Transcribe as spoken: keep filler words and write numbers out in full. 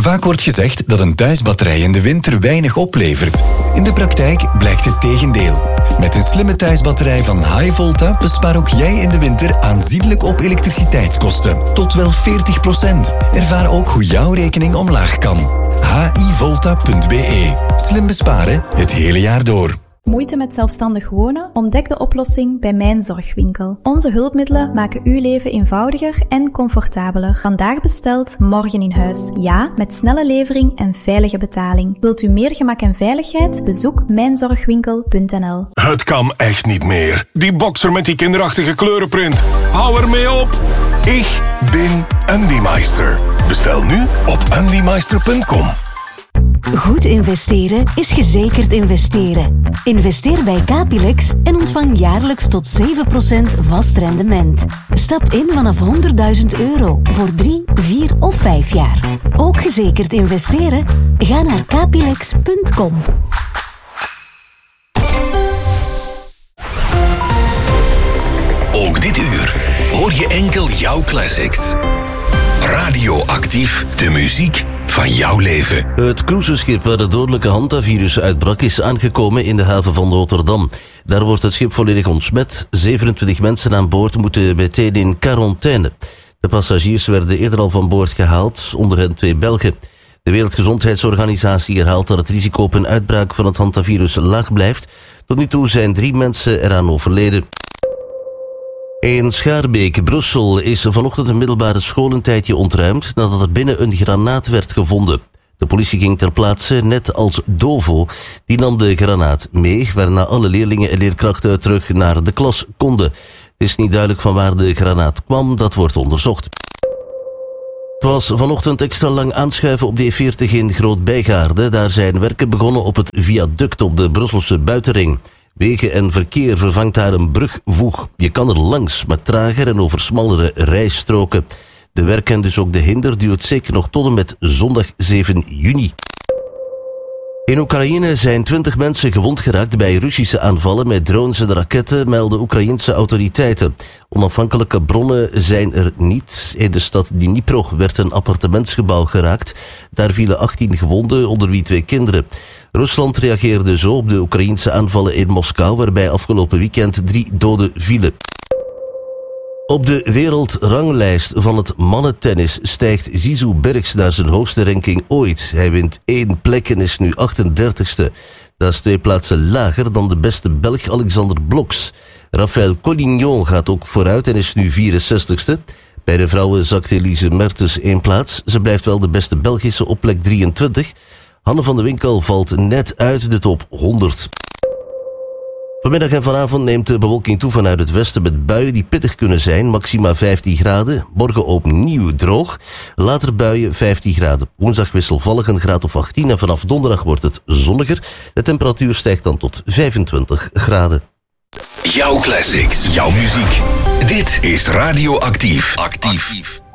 Vaak wordt gezegd dat een thuisbatterij in de winter weinig oplevert. In de praktijk blijkt het tegendeel. Met een slimme thuisbatterij van HiVolta bespaar ook jij in de winter aanzienlijk op elektriciteitskosten. Tot wel veertig procent. Ervaar ook hoe jouw rekening omlaag kan. h i volta punt b e. Slim besparen het hele jaar door. Moeite met zelfstandig wonen? Ontdek de oplossing bij Mijn Zorgwinkel. Onze hulpmiddelen maken uw leven eenvoudiger en comfortabeler. Vandaag besteld, morgen in huis. Ja, met snelle levering en veilige betaling. Wilt u meer gemak en veiligheid? Bezoek mijn zorgwinkel punt n l. Het kan echt niet meer. Die boxer met die kinderachtige kleurenprint. Hou ermee op. Ik ben Andy Meister. Bestel nu op andy meister punt com. Goed investeren is gezekerd investeren. Investeer bij Capilex en ontvang jaarlijks tot zeven procent vast rendement. Stap in vanaf honderdduizend euro voor drie, vier of vijf jaar. Ook gezekerd investeren? Ga naar capilex punt com. Ook dit uur hoor je enkel jouw classics. Radioactief, de muziek van jouw leven. Het cruiseschip waar het dodelijke hantavirus uitbrak is aangekomen in de haven van Rotterdam. Daar wordt het schip volledig ontsmet. zevenentwintig mensen aan boord moeten meteen in quarantaine. De passagiers werden eerder al van boord gehaald, onder hen twee Belgen. De Wereldgezondheidsorganisatie herhaalt dat het risico op een uitbraak van het hantavirus laag blijft. Tot nu toe zijn drie mensen eraan overleden. In Schaarbeek, Brussel, is vanochtend een middelbare school een tijdje ontruimd nadat er binnen een granaat werd gevonden. De politie ging ter plaatse, net als Dovo. Die nam de granaat mee, waarna alle leerlingen en leerkrachten terug naar de klas konden. Het is niet duidelijk van waar de granaat kwam, dat wordt onderzocht. Het was vanochtend extra lang aanschuiven op de E veertig in Groot-Bijgaarde. Daar zijn werken begonnen op het viaduct op de Brusselse buitenring. Wegen en verkeer vervangt daar een brugvoeg. Je kan er langs, maar trager en over smallere rijstroken. De werken en dus ook de hinder duurt zeker nog tot en met zondag zeven juni. In Oekraïne zijn twintig mensen gewond geraakt bij Russische aanvallen met drones en raketten, melden Oekraïense autoriteiten. Onafhankelijke bronnen zijn er niet. In de stad Dnipro werd een appartementsgebouw geraakt. Daar vielen achttien gewonden, onder wie twee kinderen. Rusland reageerde zo op de Oekraïense aanvallen in Moskou, waarbij afgelopen weekend drie doden vielen. Op de wereldranglijst van het mannentennis stijgt Zizou Bergs naar zijn hoogste ranking ooit. Hij wint één plek en is nu achtendertigste. Dat is twee plaatsen lager dan de beste Belg Alexander Bloks. Rafael Collignon gaat ook vooruit en is nu vierenzestigste. Bij de vrouwen zakt Elise Mertens één plaats. Ze blijft wel de beste Belgische op plek drieëntwintig. Hanne van de Winkel valt net uit de top honderd. Vanmiddag en vanavond neemt de bewolking toe vanuit het westen met buien die pittig kunnen zijn, maxima vijftien graden. Morgen opnieuw droog, later buien vijftien graden. Woensdag wisselvallig een graad of achttien en vanaf donderdag wordt het zonniger. De temperatuur stijgt dan tot vijfentwintig graden. Jouw classics, jouw muziek. Dit is Radioactief. Actief.